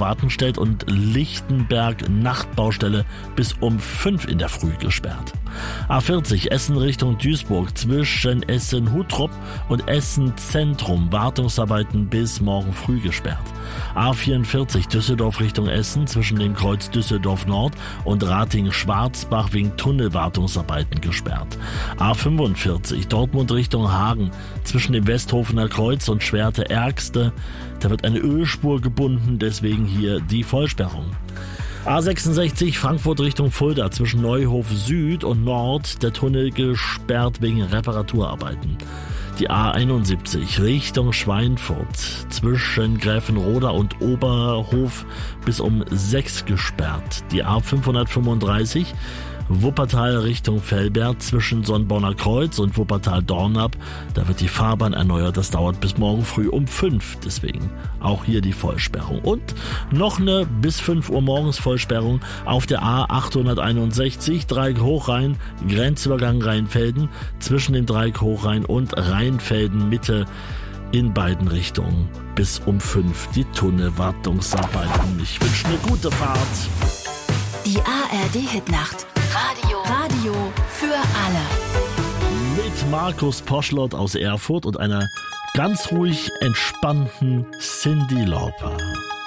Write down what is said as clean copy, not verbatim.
Wartenstedt und Lichtenberg Nachtbaustelle bis um 5 in der Früh gesperrt. A40 Essen Richtung Duisburg zwischen Essen-Huttrop und Essen-Zentrum Wartungsarbeiten bis morgen früh gesperrt. A44 Düsseldorf Richtung Essen zwischen dem Kreuz Düsseldorf Nord und Ratingen-Schwarzbach wegen Tunnelwartungsarbeiten gesperrt. A45 Dortmund Richtung Hagen zwischen dem Westhofener Kreuz und Schwerte-Ärgste. Da wird eine Ölspur gebunden, deswegen hier die Vollsperrung. A66 Frankfurt Richtung Fulda zwischen Neuhof Süd und Nord, der Tunnel gesperrt wegen Reparaturarbeiten. Die A71 Richtung Schweinfurt zwischen Gräfenroda und Oberhof bis um 6 gesperrt. Die A535 Wuppertal Richtung Velbert zwischen Sonnborner Kreuz und Wuppertal-Dornap. Da wird die Fahrbahn erneuert. Das dauert bis morgen früh um 5. Deswegen auch hier die Vollsperrung. Und noch eine bis 5 Uhr morgens Vollsperrung auf der A861 Dreieck Hochrhein, Grenzübergang Rheinfelden zwischen dem Dreieck Hochrhein und Rheinfelden Mitte in beiden Richtungen bis um 5 die Tunnelwartungsarbeiten. Ich wünsche eine gute Fahrt. Die ARD-Hitnacht. Radio für alle. Mit Markus Poschlott aus Erfurt und einer ganz ruhig entspannten Cyndi Lauper.